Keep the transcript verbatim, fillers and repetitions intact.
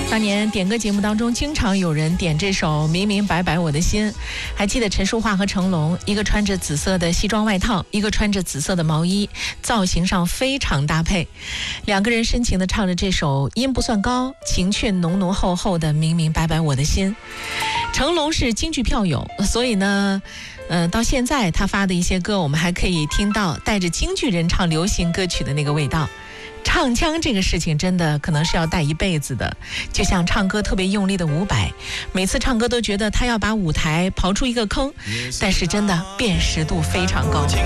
当年点歌节目当中，经常有人点这首《明明白白我的心》。还记得陈淑桦和成龙，一个穿着紫色的西装外套，一个穿着紫色的毛衣，造型上非常搭配。两个人深情地唱着这首音不算高，情却浓浓厚厚的《明明白白我的心》。成龙是京剧票友，所以呢呃，到现在他发的一些歌，我们还可以听到带着京剧人唱流行歌曲的那个味道。唱腔这个事情真的可能是要带一辈子的，就像唱歌特别用力的伍佰，每次唱歌都觉得他要把舞台刨出一个坑，但是真的辨识度非常高。